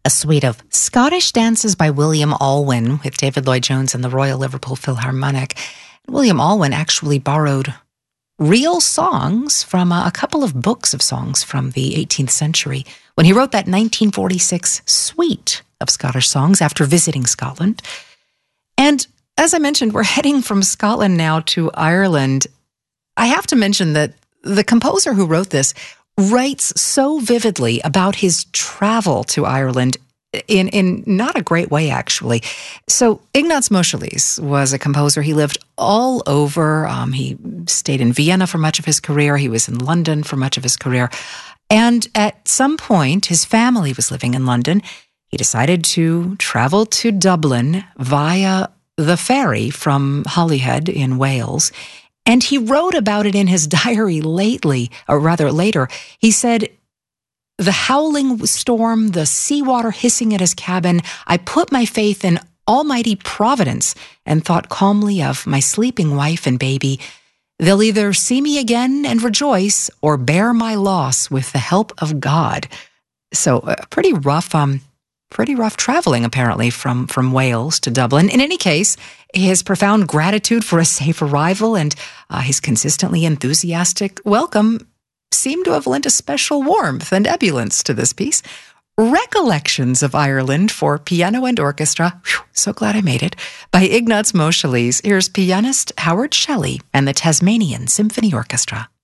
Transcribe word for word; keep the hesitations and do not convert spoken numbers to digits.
a suite of Scottish dances by William Alwyn with David Lloyd-Jones and the Royal Liverpool Philharmonic. William Alwyn actually borrowed real songs from a, a couple of books of songs from the eighteenth century when he wrote that nineteen forty-six suite of Scottish songs after visiting Scotland. And as I mentioned, we're heading from Scotland now to Ireland. I have to mention that the composer who wrote this writes so vividly about his travel to Ireland in, in not a great way, actually. So Ignaz Moscheles was a composer. He lived all over. Um, he stayed in Vienna for much of his career. He was in London for much of his career. And at some point, his family was living in London. He decided to travel to Dublin via the ferry from Holyhead in Wales. And he wrote about it in his diary lately, or rather later. He said, "The howling storm, the seawater hissing at his cabin, I put my faith in almighty providence and thought calmly of my sleeping wife and baby. They'll either see me again and rejoice or bear my loss with the help of God." So uh, pretty rough, um, pretty rough traveling, apparently, from, from Wales to Dublin. In any case, his profound gratitude for a safe arrival and uh, his consistently enthusiastic welcome seem to have lent a special warmth and ebullience to this piece. Recollections of Ireland for Piano and Orchestra, whew, so glad I made it, by Ignaz Moscheles. Here's pianist Howard Shelley and the Tasmanian Symphony Orchestra.